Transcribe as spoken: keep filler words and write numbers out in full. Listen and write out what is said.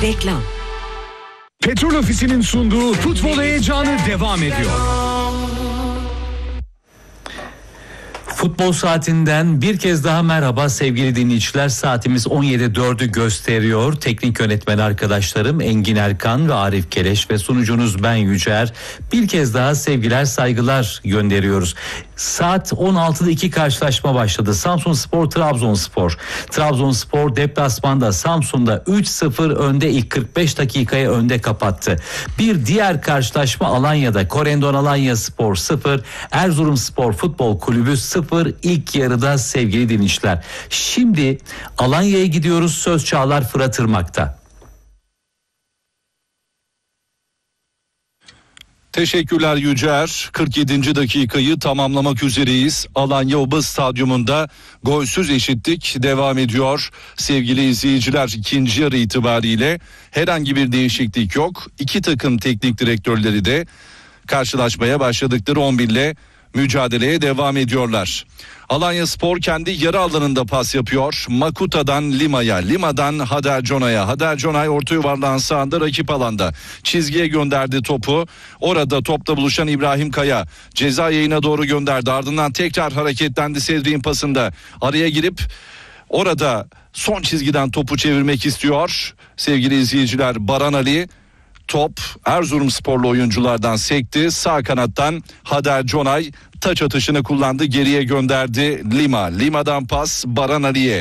Reklam. Petrol Ofisi'nin sunduğu futbol heyecanı devam ediyor. Futbol saatinden bir kez daha merhaba sevgili dinleyiciler. Saatimiz on yedi dördü gösteriyor. Teknik yönetmen arkadaşlarım Engin Erkan ve Arif Keleş ve sunucunuz ben Yücer. Bir kez daha sevgiler, saygılar gönderiyoruz. Saat on altıda iki karşılaşma başladı. Samsunspor Trabzonspor. Trabzonspor deplasmanda Samsun'da üç sıfır önde, ilk kırk beş dakikayı önde kapattı. Bir diğer karşılaşma Alanya'da. Korendon Alanyaspor sıfır, Erzurumspor Futbol Kulübü sıfır ilk yarıda sevgili dinleyiciler. Şimdi Alanya'ya gidiyoruz. Söz Çağlar Fırat Irmak'ta. Teşekkürler Yücer. kırk yedinci dakikayı tamamlamak üzereyiz. Alanya Oba Stadyumunda golsüz eşitlik devam ediyor. Sevgili izleyiciler, ikinci yarı itibariyle herhangi bir değişiklik yok. İki takım teknik direktörleri de karşılaşmaya başladıkları on bir ile mücadeleye devam ediyorlar. Alanyaspor kendi yarı alanında pas yapıyor. Makuta'dan Lima'ya, Lima'dan Hadercona'ya. Haderconay orta yuvarlağın sağında rakip alanda. Çizgiye gönderdi topu. Orada topla buluşan İbrahim Kaya ceza yayına doğru gönderdi. Ardından tekrar hareketlendi Sedri'nin pasında. Araya girip orada son çizgiden topu çevirmek istiyor. Sevgili izleyiciler, Baran Ali. Top Erzurumsporlu oyunculardan sekti. Sağ kanattan Haderconay taç atışını kullandı. Geriye gönderdi Lima. Lima'dan pas Baran Ali'ye.